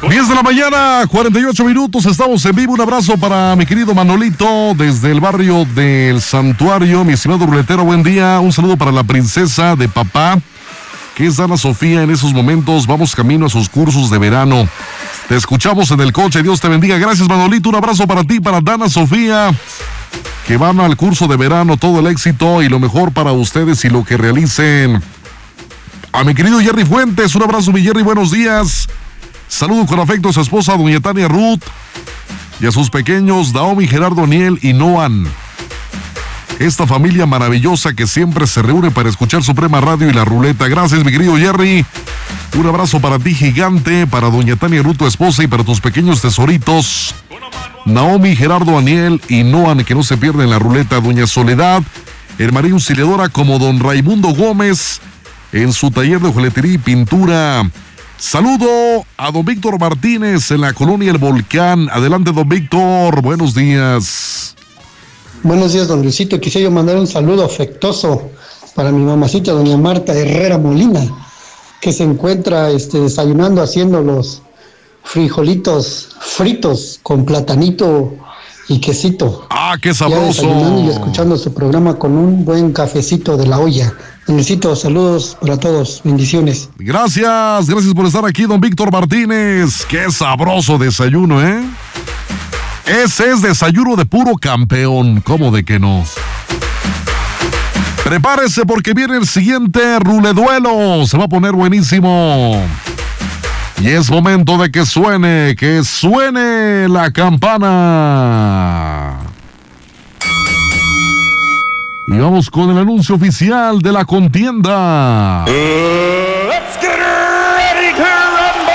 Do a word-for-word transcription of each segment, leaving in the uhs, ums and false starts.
diez de la mañana, cuarenta y ocho minutos, estamos en vivo. Un abrazo para mi querido Manolito desde el barrio del Santuario. Mi estimado ruletero, buen día. Un saludo para la princesa de papá, que es Dana Sofía. En esos momentos vamos camino a sus cursos de verano. Te escuchamos en el coche, Dios te bendiga. Gracias, Manolito, un abrazo para ti, para Dana Sofía, que van al curso de verano. Todo el éxito y lo mejor para ustedes y lo que realicen. A mi querido Jerry Fuentes, un abrazo, mi Jerry, buenos días. Saludo con afecto a su esposa, doña Tania Ruth, y a sus pequeños, Naomi, Gerardo, Aniel y Noan. Esta familia maravillosa que siempre se reúne para escuchar Suprema Radio y la Ruleta. Gracias, mi querido Jerry. Un abrazo para ti, gigante, para doña Tania Ruth, tu esposa, y para tus pequeños tesoritos, Naomi, Gerardo, Aniel y Noan, que no se pierden la Ruleta. Doña Soledad, hermaría auxiliadora como don Raimundo Gómez, en su taller de hojeletería y pintura. Saludo a don Víctor Martínez en la colonia El Volcán. Adelante, don Víctor, buenos días. Buenos días, don Luisito. Quisiera yo mandar un saludo afectuoso para mi mamacita, doña Marta Herrera Molina, que se encuentra este, desayunando, haciendo los frijolitos fritos con platanito y quesito. ¡Ah, qué sabroso! Ya desayunando y escuchando su programa con un buen cafecito de la olla. Luisito, saludos para todos, bendiciones. Gracias, gracias por estar aquí, don Víctor Martínez. ¡Qué sabroso desayuno, eh! Ese es desayuno de puro campeón, ¿cómo de que no? Prepárese porque viene el siguiente ruleduelo, se va a poner buenísimo. Y es momento de que suene, que suene la campana. Y vamos con el anuncio oficial de la contienda. Uh, let's get ready to rumble.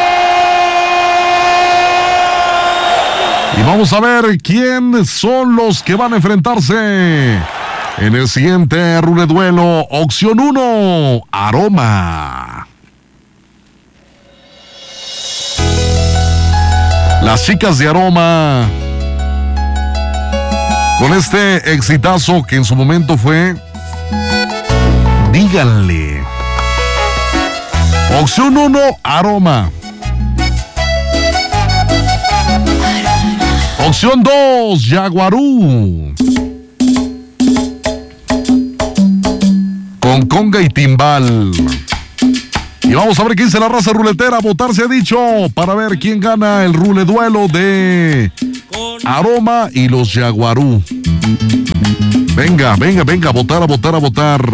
Y vamos a ver quién son los que van a enfrentarse en el siguiente ruleduelo. Opción uno, Aroma. Las chicas de Aroma, con este exitazo que en su momento fue Díganle. Opción uno, Aroma. Opción dos, Yaguarú. Con conga y timbal. Y vamos a ver qué dice la raza ruletera. Votar se ha dicho para ver quién gana el ruleduelo de Aroma y los Yaguarú. Venga, venga, venga, a votar, a votar, a votar.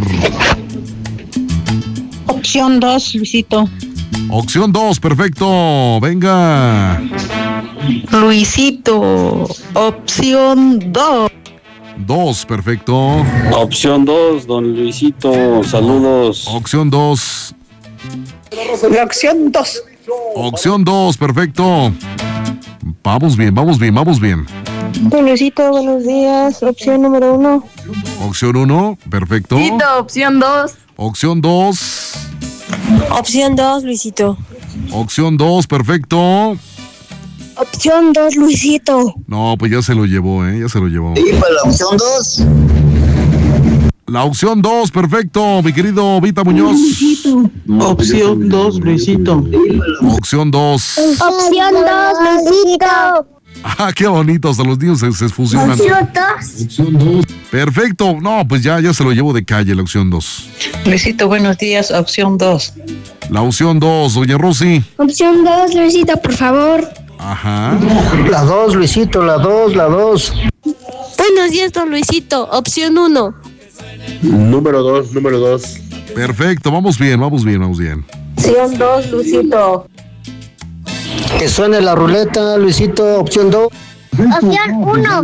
Opción dos, Luisito. Opción dos, perfecto. Venga. Luisito, opción dos. Dos, perfecto. Opción dos, don Luisito, saludos. Opción dos. La opción dos. Opción dos, perfecto. Vamos bien, vamos bien, vamos bien. Don Luisito, buenos días. Opción número uno. Opción uno, perfecto. Luisito, opción dos. Opción dos. Opción dos, Luisito. Opción dos, perfecto. Opción dos, Luisito. No, pues ya se lo llevó, ¿eh? Ya se lo llevó. Sí, para la opción dos. La opción dos, perfecto, mi querido Vita Muñoz. Opción dos, Luisito. Opción dos. Opción dos, Luisito. Ah, qué bonito, hasta los niños se, se fusionan. Opción dos. Opción dos. Perfecto, no, pues ya, ya se lo llevo de calle la opción dos. Luisito, buenos días, opción dos. La opción dos, doña Rosy. Opción dos, Luisito, por favor. Ajá. La dos, Luisito, la dos, la dos. Buenos días, don Luisito, opción uno. Número dos, número dos. Perfecto, vamos bien, vamos bien, vamos bien. Opción dos, Luisito. Que suene la ruleta, Luisito, opción dos. Opción uno.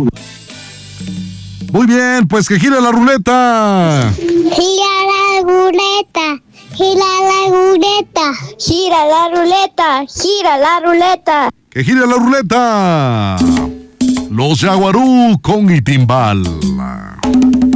Muy bien, pues que gire la ruleta. Gira la ruleta, gira la ruleta, gira la ruleta, gira la ruleta. Que gire la ruleta. Los Yaguarú con y timbal.